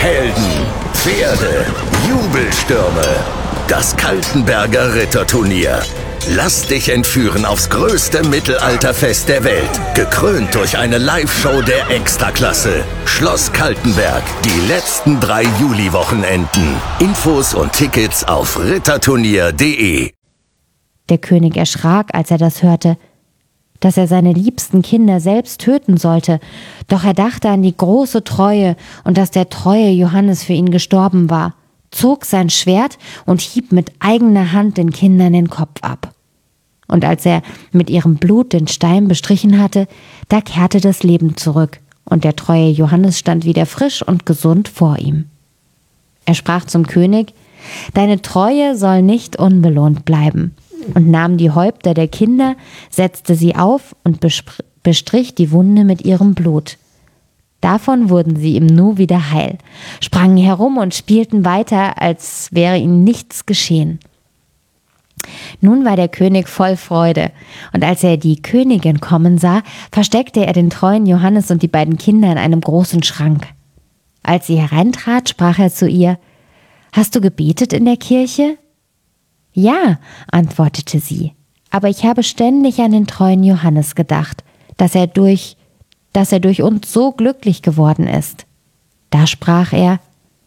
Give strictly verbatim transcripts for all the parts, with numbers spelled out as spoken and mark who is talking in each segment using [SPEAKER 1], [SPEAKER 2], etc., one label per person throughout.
[SPEAKER 1] Helden, Pferde, Jubelstürme. Das Kaltenberger Ritterturnier. Lass dich entführen aufs größte Mittelalterfest der Welt. Gekrönt durch eine Live-Show der Extraklasse. Schloss Kaltenberg. Die letzten drei Juli-Wochenenden. Infos und Tickets auf ritterturnier punkt de.
[SPEAKER 2] Der König erschrak, als er das hörte, dass er seine liebsten Kinder selbst töten sollte. Doch er dachte an die große Treue und dass der treue Johannes für ihn gestorben war, zog sein Schwert und hieb mit eigener Hand den Kindern den Kopf ab. Und als er mit ihrem Blut den Stein bestrichen hatte, da kehrte das Leben zurück und der treue Johannes stand wieder frisch und gesund vor ihm. Er sprach zum König: »Deine Treue soll nicht unbelohnt bleiben«, und nahm die Häupter der Kinder, setzte sie auf und bestrich die Wunde mit ihrem Blut. Davon wurden sie im Nu wieder heil, sprangen herum und spielten weiter, als wäre ihnen nichts geschehen. Nun war der König voll Freude, und als er die Königin kommen sah, versteckte er den treuen Johannes und die beiden Kinder in einem großen Schrank. Als sie hereintrat, sprach er zu ihr: »Hast du gebetet in der Kirche?« »Ja«, antwortete sie, »aber ich habe ständig an den treuen Johannes gedacht, dass er durch, dass er durch uns so glücklich geworden ist.« Da sprach er: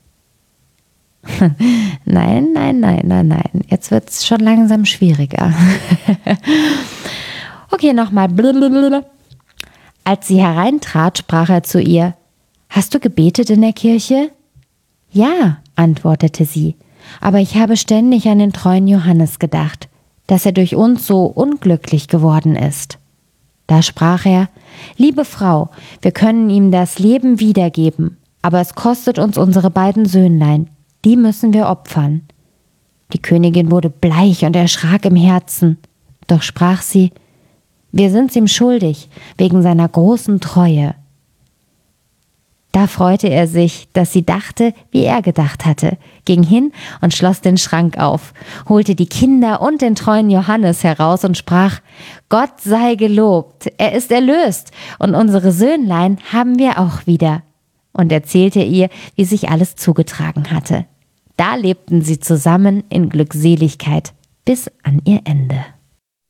[SPEAKER 2] Nein, nein, nein, nein, nein, jetzt wird's schon langsam schwieriger. Okay, nochmal. Als sie hereintrat, sprach er zu ihr: »Hast du gebetet in der Kirche?« »Ja«, antwortete sie, »aber ich habe ständig an den treuen Johannes gedacht, dass er durch uns so unglücklich geworden ist.« Da sprach er: »Liebe Frau, wir können ihm das Leben wiedergeben, aber es kostet uns unsere beiden Söhnlein, die müssen wir opfern.« Die Königin wurde bleich und erschrak im Herzen, doch sprach sie: »Wir sind's ihm schuldig, wegen seiner großen Treue.« Da freute er sich, dass sie dachte, wie er gedacht hatte, ging hin und schloss den Schrank auf, holte die Kinder und den treuen Johannes heraus und sprach: »Gott sei gelobt, er ist erlöst, und unsere Söhnlein haben wir auch wieder.« Und erzählte ihr, wie sich alles zugetragen hatte. Da lebten sie zusammen in Glückseligkeit bis an ihr Ende.